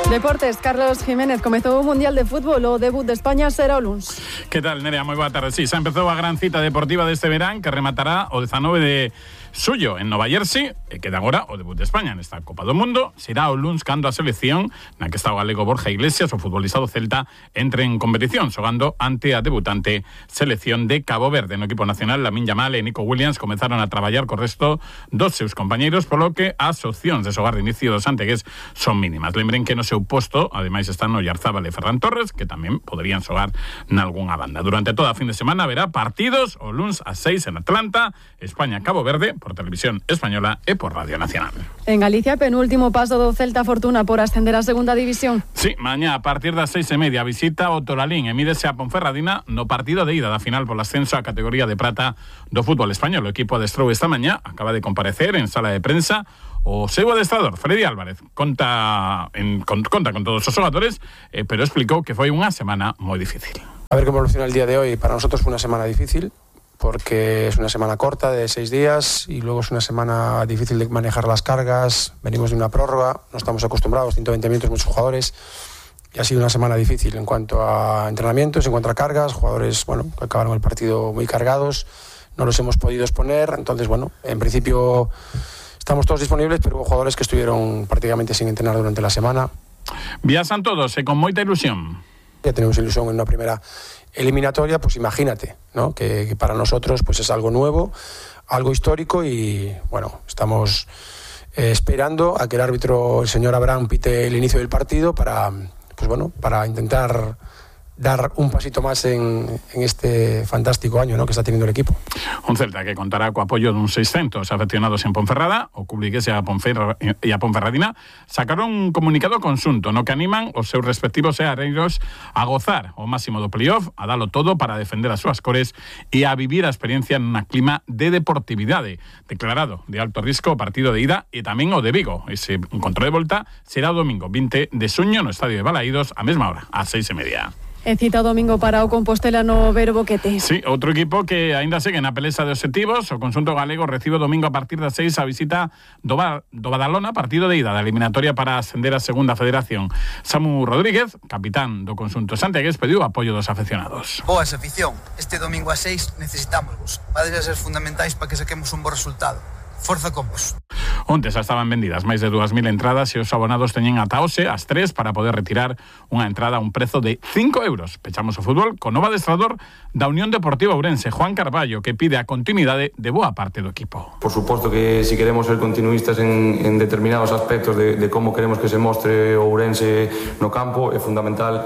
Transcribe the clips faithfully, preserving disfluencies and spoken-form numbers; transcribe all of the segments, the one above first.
Deportes, Carlos Jiménez, comezou o Mundial de Fútbol, o debut de España será o luns. Que tal, Nerea? Moi boa tarde. Sí, xa empezou a gran cita deportiva deste verán que rematará o dezanove de suyo en Nova Jersey, e queda agora o debut de España nesta Copa do Mundo. Será o luns cando a selección, na que está o galego Borja Iglesias, o futbolista do Celta, entre en competición, xogando ante a debutante selección de Cabo Verde. No equipo nacional, Lamine Yamal e Nico Williams comenzaron a traballar co resto dos seus compañeiros, polo que as opcións de xogar de inicio dos santegués son mínimas. Lembren que no seu posto, ademais, están Oyarzábal e Ferran Torres, que tamén poderían xogar nalgúnha banda. Durante toda a fin de semana haberá partidos o luns a seis en Atlanta, España-Cabo Verde, por Televisión Española e por Radio Nacional. En Galicia, penúltimo paso do Celta Fortuna por ascender a segunda división. Sí, mañá a partir das seis e media visita o Toralín e mídese a Ponferradina no partido de ida da final polo ascenso á categoría de prata do fútbol español. O equipo adestrou esta mañá, acaba de comparecer en sala de prensa o seu adestrador, Freddy Álvarez. Conta, en, con, conta con todos os xogadores, eh, pero explicou que foi unha semana moi difícil. A ver cómo evoluciona el día de hoy. Para nosotros fue una semana difícil, porque es una semana corta de seis días y luego es una semana difícil de manejar las cargas. Venimos de una prórroga, no estamos acostumbrados, ciento veinte minutos muchos jugadores, y ha sido una semana difícil en cuanto a entrenamientos, en cuanto a cargas. Jugadores, bueno, que acabaron el partido muy cargados, no los hemos podido exponer. Entonces, bueno, en principio estamos todos disponibles, pero hubo jugadores que estuvieron prácticamente sin entrenar durante la semana. Viaxan todos e con moita ilusión. Ya tenemos ilusión en una primera eliminatoria, pues imagínate, ¿no? Que, que para nosotros pues es algo nuevo, algo histórico, y bueno, estamos eh, esperando a que el árbitro, el señor Abraham, pite el inicio del partido para, pues bueno, para intentar dar un pasito más en, en este fantástico año, ¿no?, que está teniendo el equipo. Un Celta que contará co apoio dun seiscentos afeccionados en Ponferrada. O club vigués e a, Ponferra, e a Ponferradina sacaron un comunicado conxunto no que animan os seus respectivos eareiros a gozar o máximo do playoff, a dalo todo para defender as súas cores e a vivir a experiencia nunha clima de deportividade. Declarado de alto risco o partido de ida e tamén o de Vigo. Ese encontro de volta será o domingo vinte de xuño no estadio de Balaídos a mesma hora, ás seis e media. E cita o domingo para o Compostela no Vero Boquete. Sí, outro equipo que aínda segue na pelesa de obxectivos. O conxunto galego recibe o domingo a partir das seis a visita do, ba- do Badalona, partido de ida da eliminatoria para ascender a segunda federación. Samu Rodríguez, capitán do conxunto santiagués, pediu apoio dos afeccionados. Boas, afición. Este domingo a seis necesitámosvos. Vades a ser fundamentais para que saquemos un bo resultado. Forza con vos. Onte xa estaban vendidas máis de dúas mil entradas e os abonados teñen ata hoxe ás tres para poder retirar unha entrada a un prezo de cinco euros. Pechamos o fútbol con novo adestrador da Unión Deportiva Ourense, Juan Carballo, que pide a continuidade de boa parte do equipo. Por suposto que si queremos ser continuistas en, en determinados aspectos de, de como queremos que se mostre o Ourense no campo, é fundamental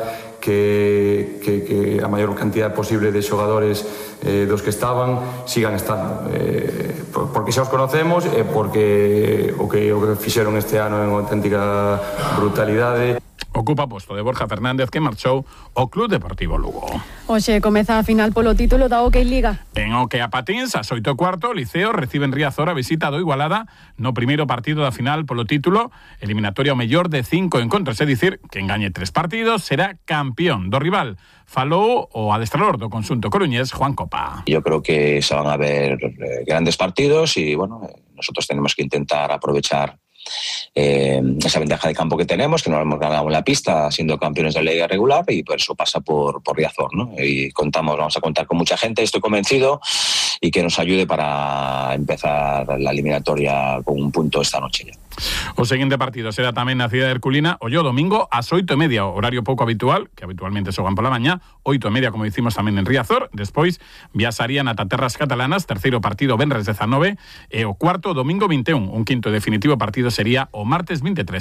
que, que, que a maior cantidad posible de xogadores eh, dos que estaban sigan estando, eh, porque xa os conocemos e porque o que, o que fixeron este ano é unha auténtica brutalidade. Ocupa posto de Borja Fernández, que marchou ao Club Deportivo Lugo. Oxe, comeza a final polo título da Hockey Liga. En Hockey a patins, ás oito e cuarto, o Liceo recibe en Riazor a visita do Igualada no primeiro partido da final polo título, eliminatoria ao mellor de cinco encontros, é dicir, que engañe tres partidos será campeón do rival. Falou o adestrador do conxunto coruñés, Juan Copa. Yo creo que se van a ver eh, grandes partidos y bueno, eh, nosotros tenemos que intentar aprovechar Eh, esa ventaja de campo que tenemos, que nos hemos ganado en la pista siendo campeones de la liga regular, y por eso pasa por, por Riazor, ¿no? Y contamos, vamos a contar con mucha gente, estoy convencido, y que nos ayude para empezar la eliminatoria con un punto esta noche ya. O seguinte partido será tamén na cidade de Herculina o yo domingo ás oito e media, horario pouco habitual, que habitualmente xogan pola mañá, oito e media como dicimos tamén en Riazor. Despois viaxarían ata terras catalanas, terceiro partido venres dezanove e o cuarto domingo vinte e un. Un quinto e definitivo partido sería o martes vinte e tres.